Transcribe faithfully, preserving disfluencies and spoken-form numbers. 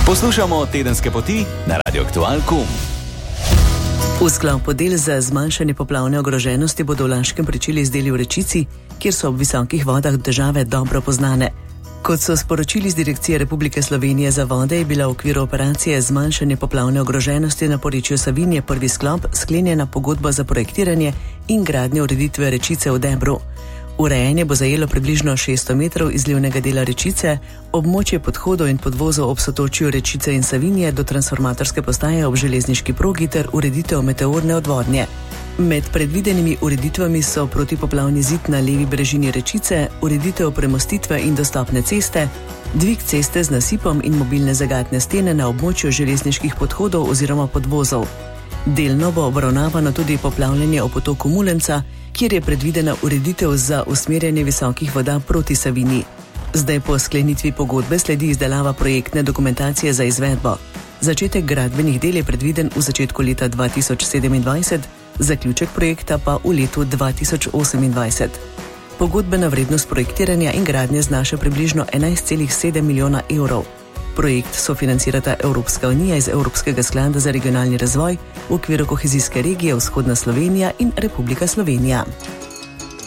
Poslušamo tedenske poti na Radio Aktual pika com. V sklopu del za zmanjšanje poplavne ogroženosti bodo v Laškem pričeli z deli v Rečici, kjer so ob visokih vodah težave dobro poznane. Kot so sporočili z Direkcije Republike Slovenije za vode, je bila v okviru operacije zmanjšanje poplavne ogroženosti na porečju Savinje prvi sklop sklenjena pogodba za projektiranje in gradnjo ureditve Rečice v Debru. Urejanje bo zajelo približno šeststo metrov izlivnega dela Rečice, območje podhodov in podvozov ob sotočju Rečice in Savinje do transformatorske postaje ob železniški progi ter ureditev meteorne odvodnje. Med predvidenimi ureditvami so protipoplavni zid na levi brežini Rečice, ureditev premostitve in dostopne ceste, dvig ceste z nasipom in mobilne zagatne stene na območju železniških podhodov oziroma podvozov. Delno bo obravnavano tudi poplavljanje ob potoku Mulenca, kjer je predvidena ureditev za usmerjanje visokih voda proti Savinji. Zdaj po sklenitvi pogodbe sledi izdelava projektne dokumentacije za izvedbo. Začetek gradbenih del je predviden v začetku leta dva tisoč sedemindvajset, zaključek projekta pa v letu dva tisoč osemindvajset. Pogodbena vrednost projektiranja in gradnje znaša približno enajst celih sedem milijona evrov. Projekt sofinancirata Evropska unija iz Evropskega sklada za regionalni razvoj v okviru kohezijske regije Vzhodna Slovenija in Republika Slovenija.